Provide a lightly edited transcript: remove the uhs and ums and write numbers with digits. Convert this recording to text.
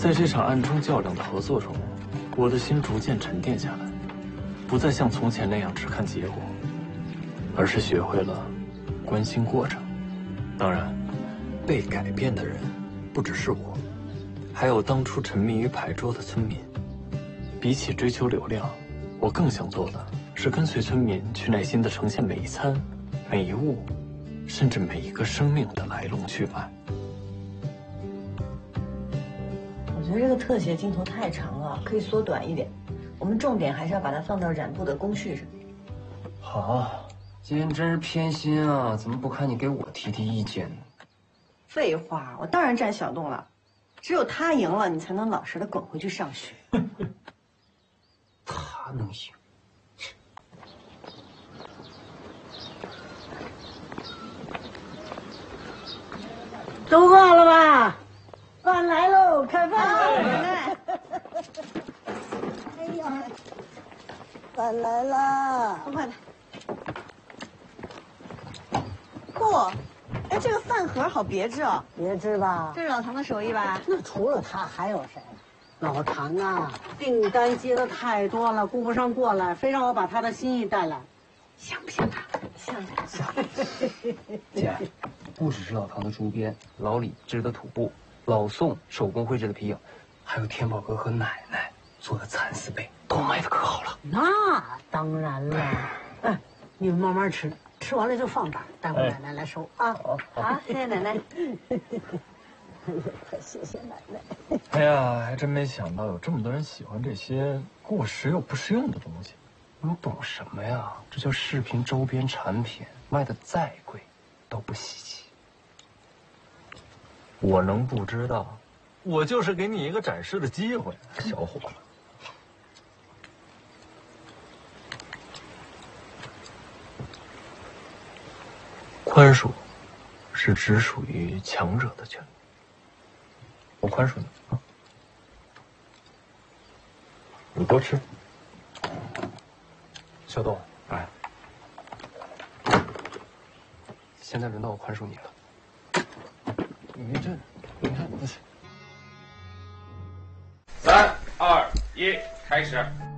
在这场暗中较量的合作中，我的心逐渐沉淀下来，不再像从前那样只看结果，而是学会了关心过程。当然，被改变的人不只是我，还有当初沉迷于牌桌的村民。比起追求流量，我更想做的是跟随村民去耐心地呈现每一餐、每一物，甚至每一个生命的来龙去脉。 我觉得这个特写镜头太长了，可以缩短一点。我们重点还是要把它放到染布的工序上。 好，今天真是偏心啊！怎么不看你给我提意见呢？ 废话，我当然站小洞了。只有他赢了，你才能老实的滚回去上学。 他能赢？ 都饿了吧？饭来喽，开饭喽！奶奶。哎呀，饭来了， 快点。嚯，哎，这个饭盒好别致哦。 别致吧？ 这是老唐的手艺吧？ 那除了他还有谁？老唐啊，订单接的太多了，顾不上过来，非让我把他的心意带来，像不像他？像。 姐，不只是老唐的竹编，老李织的土布，老宋手工绘制的皮影，还有天宝哥和奶奶做的蚕丝被，都卖的可好了。 那当然了。哎，你们慢慢吃，吃完了就放这儿，待会奶奶来收啊。 好，谢谢奶奶。 谢谢奶奶。 哎呀，还真没想到有这么多人喜欢这些过时又不实用的东西。 你懂什么呀？这叫饰品周边产品，卖的再贵都不稀奇。 我能不知道？我就是给你一个展示的机会，小伙子。宽恕是只属于强者的权利。我宽恕你啊，你多吃。 小董，哎，现在轮到我宽恕你了。 你这，你看， 3、2、1，开始。